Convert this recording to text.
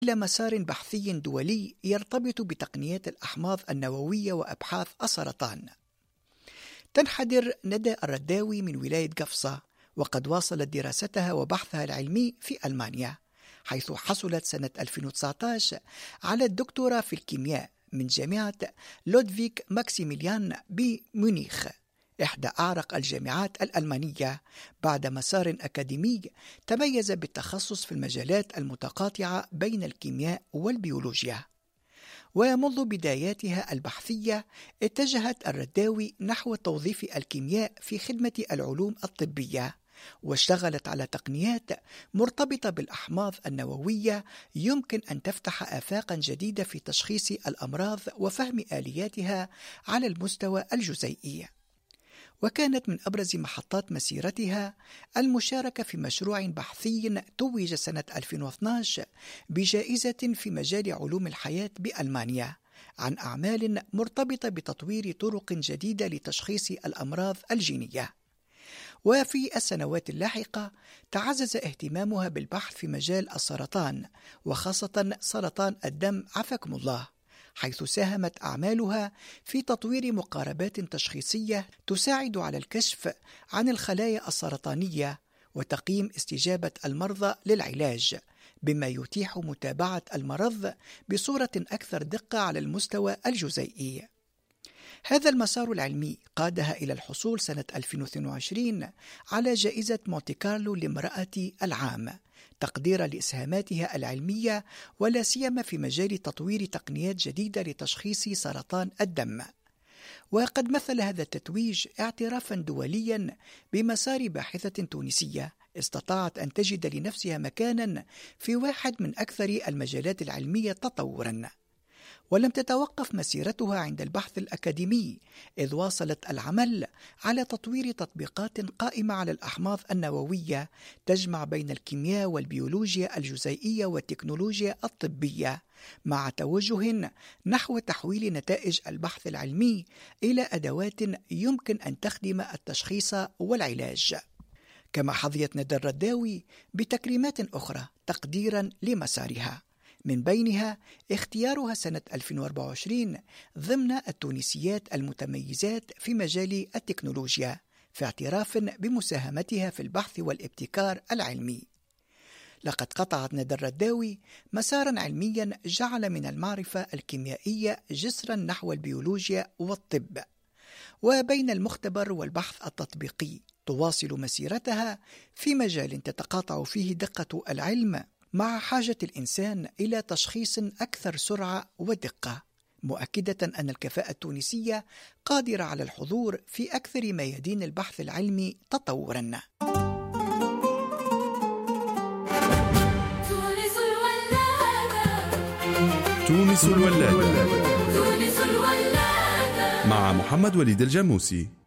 إلى مسار بحثي دولي يرتبط بتقنيات الأحماض النووية وأبحاث السرطان. تنحدر ندى الرداوي من ولاية قفصة، وقد واصلت دراستها وبحثها العلمي في ألمانيا، حيث حصلت سنة 2019 على الدكتوراه في الكيمياء من جامعة لودفيك ماكسيميليان بميونخ، إحدى أعرق الجامعات الألمانية، بعد مسار أكاديمي تميز بالتخصص في المجالات المتقاطعة بين الكيمياء والبيولوجيا. ومنذ بداياتها البحثية اتجهت الرداوي نحو توظيف الكيمياء في خدمة العلوم الطبية، واشتغلت على تقنيات مرتبطة بالأحماض النووية يمكن أن تفتح آفاقا جديدة في تشخيص الأمراض وفهم آلياتها على المستوى الجزيئي. وكانت من أبرز محطات مسيرتها المشاركة في مشروع بحثي توج سنة 2012 بجائزة في مجال علوم الحياة بألمانيا عن أعمال مرتبطة بتطوير طرق جديدة لتشخيص الأمراض الجينية. وفي السنوات اللاحقة تعزز اهتمامها بالبحث في مجال السرطان، وخاصة سرطان الدم عافاكم الله، حيث ساهمت أعمالها في تطوير مقاربات تشخيصية تساعد على الكشف عن الخلايا السرطانية وتقييم استجابة المرضى للعلاج، بما يتيح متابعة المرض بصورة أكثر دقة على المستوى الجزيئي. هذا المسار العلمي قادها إلى الحصول سنة 2022 على جائزة مونتي كارلو لامرأة العام، تقديرا لإسهاماتها العلمية ولا سيما في مجال تطوير تقنيات جديدة لتشخيص سرطان الدم. وقد مثل هذا التتويج اعترافا دوليا بمسار باحثة تونسية استطاعت أن تجد لنفسها مكانا في واحد من أكثر المجالات العلمية تطورا. ولم تتوقف مسيرتها عند البحث الأكاديمي، إذ واصلت العمل على تطوير تطبيقات قائمة على الأحماض النووية تجمع بين الكيمياء والبيولوجيا الجزيئية والتكنولوجيا الطبية، مع توجه نحو تحويل نتائج البحث العلمي إلى أدوات يمكن أن تخدم التشخيص والعلاج. كما حظيت ندى الرداوي بتكريمات أخرى تقديرا لمسارها، من بينها اختيارها سنة 2024 ضمن التونسيات المتميزات في مجال التكنولوجيا، في اعتراف بمساهمتها في البحث والابتكار العلمي. لقد قطعت ندى الرداوي مسارا علميا جعل من المعرفة الكيميائية جسرا نحو البيولوجيا والطب، وبين المختبر والبحث التطبيقي تواصل مسيرتها في مجال تتقاطع فيه دقة العلم مع حاجة الإنسان إلى تشخيص أكثر سرعة ودقة، مؤكدة أن الكفاءة التونسية قادرة على الحضور في أكثر ميادين البحث العلمي تطوراً. تونس الولادة مع محمد وليد الجاموسي.